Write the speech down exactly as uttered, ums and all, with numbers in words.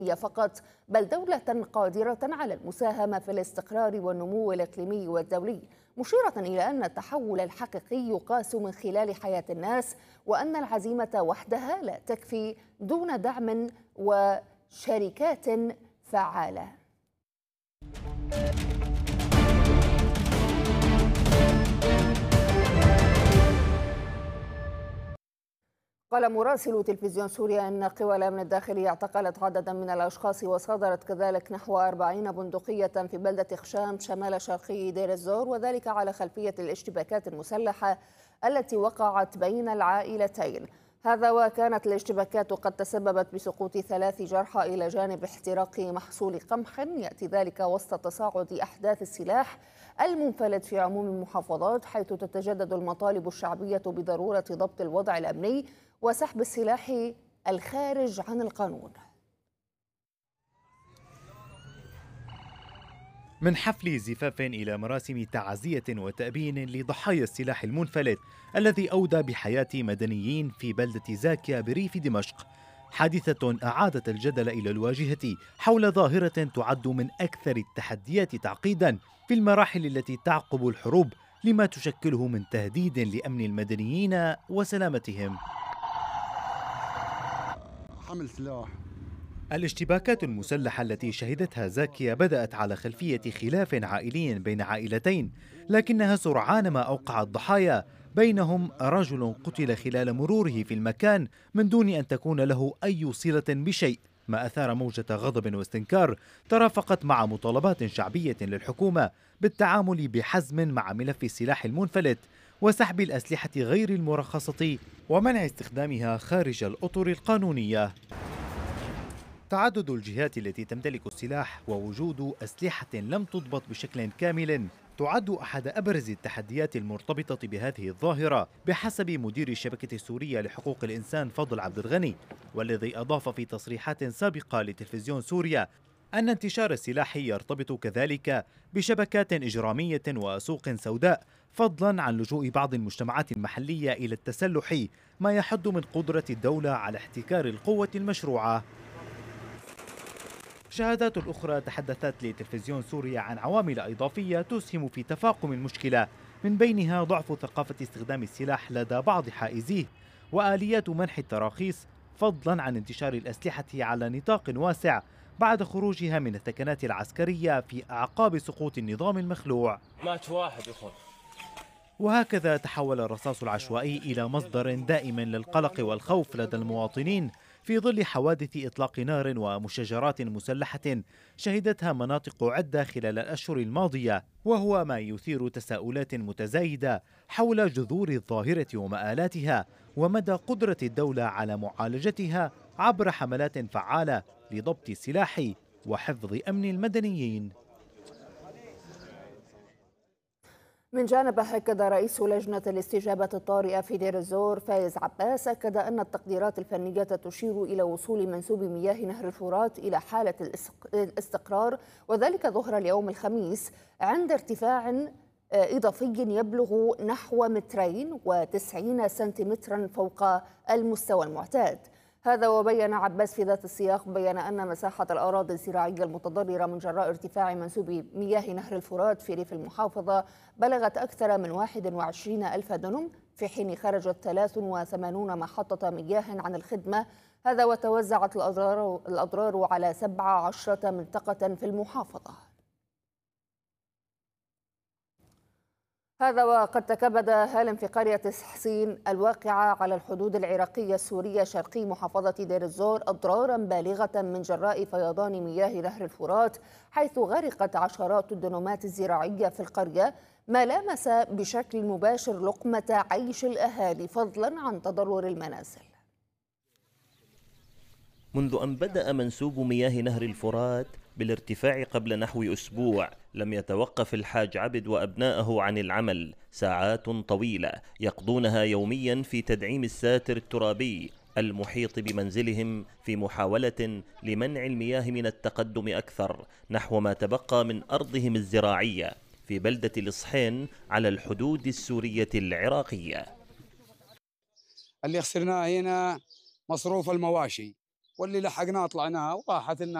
فقط، بل دولة قادرة على المساهمة في الاستقرار والنمو الإقليمي والدولي، مشيرة إلى أن التحول الحقيقي يقاس من خلال حياة الناس، وأن العزيمة وحدها لا تكفي دون دعم وشركات فعالة. قال مراسل تلفزيون سوريا أن قوى الأمن الداخلي اعتقلت عددا من الأشخاص وصادرت كذلك نحو أربعين بندقية في بلدة خشام شمال شرقي دير الزور، وذلك على خلفية الاشتباكات المسلحة التي وقعت بين العائلتين. هذا وكانت الاشتباكات قد تسببت بسقوط ثلاث جرحى إلى جانب احتراق محصول قمح، يأتي ذلك وسط تصاعد أحداث السلاح المنفلت في عموم المحافظات، حيث تتجدد المطالب الشعبية بضرورة ضبط الوضع الأمني وسحب السلاح الخارج عن القانون. من حفل زفاف إلى مراسم تعزية وتأبين لضحايا السلاح المنفلت الذي أودى بحياة مدنيين في بلدة زاكيا بريف دمشق، حادثة أعادت الجدل إلى الواجهة حول ظاهرة تعد من أكثر التحديات تعقيدا في المراحل التي تعقب الحروب، لما تشكله من تهديد لأمن المدنيين وسلامتهم. حمل سلاح. الاشتباكات المسلحة التي شهدتها زاكيا بدأت على خلفية خلاف عائلي بين عائلتين، لكنها سرعان ما أوقعت ضحايا، بينهم رجل قتل خلال مروره في المكان من دون أن تكون له أي صلة بشيء، ما أثار موجة غضب واستنكار ترافقت مع مطالبات شعبية للحكومة بالتعامل بحزم مع ملف السلاح المنفلت وسحب الأسلحة غير المرخصة ومنع استخدامها خارج الأطر القانونية. تعدد الجهات التي تمتلك السلاح ووجود أسلحة لم تضبط بشكل كامل تعد أحد أبرز التحديات المرتبطة بهذه الظاهرة، بحسب مدير الشبكة السورية لحقوق الإنسان فضل عبد الغني، والذي أضاف في تصريحات سابقة لتلفزيون سوريا أن انتشار السلاح يرتبط كذلك بشبكات إجرامية وسوق سوداء، فضلا عن لجوء بعض المجتمعات المحلية إلى التسلح، ما يحد من قدرة الدولة على احتكار القوة المشروعة. شهادات أخرى تحدثت لتلفزيون سوريا عن عوامل إضافية تسهم في تفاقم المشكلة، من بينها ضعف ثقافة استخدام السلاح لدى بعض حائزيه وآليات منح التراخيص، فضلا عن انتشار الأسلحة على نطاق واسع بعد خروجها من الثكنات العسكرية في أعقاب سقوط النظام المخلوع. مات واحد أخوان. وهكذا تحول الرصاص العشوائي إلى مصدر دائم للقلق والخوف لدى المواطنين في ظل حوادث إطلاق نار ومشاجرات مسلحة شهدتها مناطق عدة خلال الأشهر الماضية، وهو ما يثير تساؤلات متزايدة حول جذور الظاهرة ومآلاتها ومدى قدرة الدولة على معالجتها عبر حملات فعالة لضبط السلاح وحفظ أمن المدنيين. من جانبه أكد رئيس لجنة الاستجابة الطارئة في دير الزور فايز عباس أكد أن التقديرات الفنية تشير إلى وصول منسوب مياه نهر الفرات إلى حالة الاستقرار، وذلك ظهر اليوم الخميس عند ارتفاع إضافي يبلغ نحو مترين وتسعين سنتيمترا فوق المستوى المعتاد. هذا وبين عباس في ذات السياق بيان أن مساحة الأراضي الزراعية المتضررة من جراء ارتفاع منسوب مياه نهر الفرات في ريف المحافظة بلغت أكثر من واحد وعشرين ألف دنم، في حين خرجت ثلاث وثمانين محطة مياه عن الخدمة. هذا وتوزعت الأضرار, الأضرار على سبع عشرة منطقة في المحافظة. هذا وقد تكبد أهال في قرية حسين الواقعة على الحدود العراقية السورية شرقي محافظة دير الزور أضرارا بالغة من جراء فيضان مياه نهر الفرات، حيث غرقت عشرات الدنومات الزراعية في القرية، ما لامس بشكل مباشر لقمة عيش الأهالي فضلا عن تضرر المنازل. منذ أن بدأ منسوب مياه نهر الفرات بالارتفاع قبل نحو أسبوع لم يتوقف الحاج عبد وأبنائه عن العمل ساعات طويلة يقضونها يوميا في تدعيم الساتر الترابي المحيط بمنزلهم في محاولة لمنع المياه من التقدم أكثر نحو ما تبقى من أرضهم الزراعية في بلدة الإصحين على الحدود السورية العراقية. اللي خسرناه هنا مصروف المواشي واللي لحقناه طلعناه وراحت لنا